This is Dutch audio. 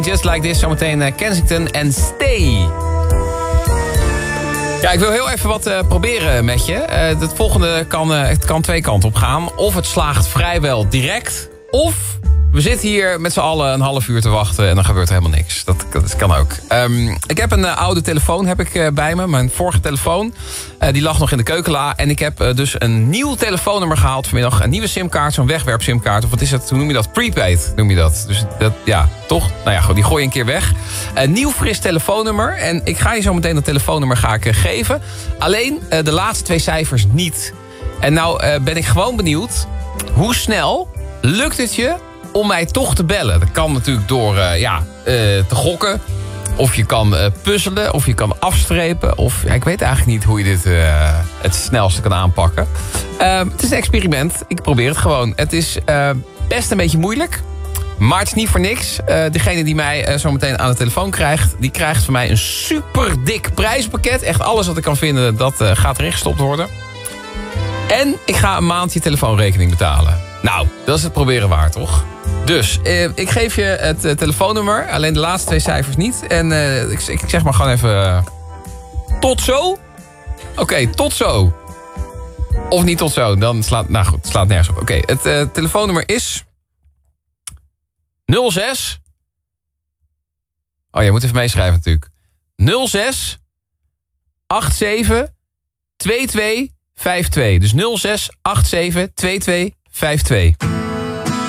Just Like This, zometeen Kensington en Stay. Ja, ik wil heel even wat proberen met je. Het volgende kan twee kanten op gaan. Of het slaagt vrijwel direct, of we zitten hier met z'n allen een half uur te wachten en dan gebeurt er helemaal niks. Dat kan ook. Ik heb een oude telefoon bij me. Mijn vorige telefoon, die lag nog in de keukenla. En ik heb dus een nieuw telefoonnummer gehaald vanmiddag. Een nieuwe simkaart, zo'n wegwerp simkaart. Of wat is het? Hoe noem je dat? Prepaid noem je dat. Dus dat, ja, toch? Nou ja, goed, die gooi je een keer weg. Een nieuw fris telefoonnummer. En ik ga je zo meteen dat telefoonnummer geven. Alleen de laatste 2 cijfers niet. En nou ben ik gewoon benieuwd. Hoe snel lukt het je om mij toch te bellen? Dat kan natuurlijk door te gokken. Of je kan puzzelen. Of je kan afstrepen. Of ik weet eigenlijk niet hoe je dit het snelste kan aanpakken. Het is een experiment. Ik probeer het gewoon. Het is best een beetje moeilijk. Maar het is niet voor niks. Degene die mij zo meteen aan de telefoon krijgt, die krijgt van mij een super dik prijspakket. Echt alles wat ik kan vinden, dat gaat erin gestopt worden. En ik ga een maand je telefoonrekening betalen. Nou, dat is het proberen waard, toch? Dus, ik geef je het telefoonnummer. Alleen de laatste 2 cijfers niet. En ik zeg maar gewoon even... tot zo? Oké, tot zo. Of niet tot zo. Dan slaat nergens op. Oké, het telefoonnummer is... 06... Oh, je moet even meeschrijven natuurlijk. 06... 87... 22... 52. Dus 06 87 22 52.